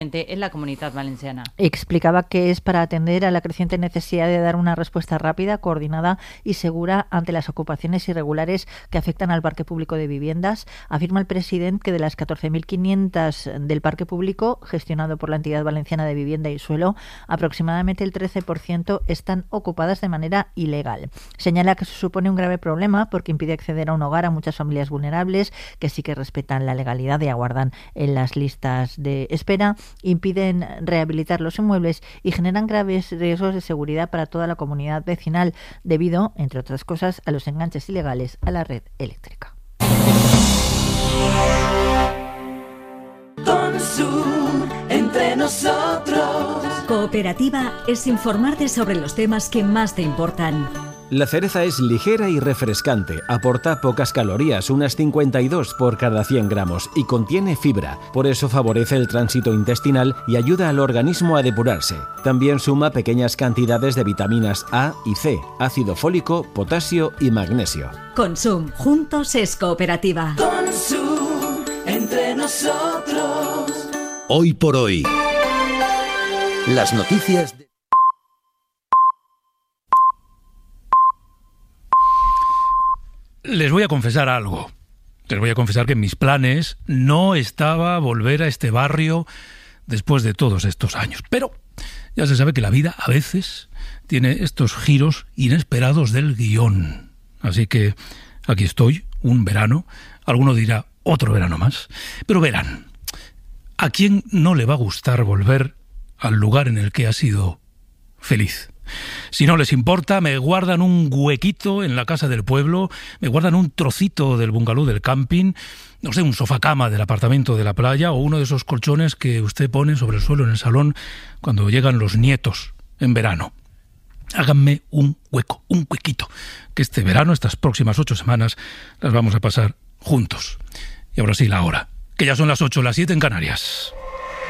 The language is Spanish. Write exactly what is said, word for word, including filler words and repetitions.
en la Comunitat Valenciana. Explicaba que es para atender a la creciente necesidad de dar una respuesta rápida, coordinada y segura ante las ocupaciones irregulares que afectan al parque público de viviendas. Afirma el presidente que de las catorce mil quinientas del parque público gestionado por la entidad valenciana de vivienda y suelo, aproximadamente el trece por ciento están ocupadas de manera ilegal. Señala que eso supone un grave problema porque impide acceder a un hogar a muchas familias vulnerables que sí que respetan la legalidad y aguardan en las listas de espera, impiden rehabilitar los inmuebles y generan graves riesgos de seguridad para toda la comunidad vecinal debido, entre otras cosas, a los enganches ilegales a la red eléctrica. Consum, entre nosotros. Cooperativa es informarte sobre los temas que más te importan. La cereza es ligera y refrescante, aporta pocas calorías, unas cincuenta y dos por cada cien gramos, y contiene fibra. Por eso favorece el tránsito intestinal y ayuda al organismo a depurarse. También suma pequeñas cantidades de vitaminas A y C, ácido fólico, potasio y magnesio. Consum, juntos es Cooperativa. Consum, entre nosotros. Hoy por hoy. Las noticias de... Les voy a confesar algo. Les voy a confesar que en mis planes no estaba volver a este barrio después de todos estos años. Pero ya se sabe que la vida a veces tiene estos giros inesperados del guión. Así que aquí estoy, un verano. Alguno dirá otro verano más. Pero verán, ¿a quién no le va a gustar volver al lugar en el que ha sido feliz? Si no les importa, me guardan un huequito en la casa del pueblo, me guardan un trocito del bungalow del camping, no sé, un sofá cama del apartamento de la playa o uno de esos colchones que usted pone sobre el suelo en el salón cuando llegan los nietos en verano. Háganme un hueco, un huequito, que este verano, estas próximas ocho semanas, las vamos a pasar juntos. Y ahora sí, la hora, que ya son las ocho, las siete en Canarias.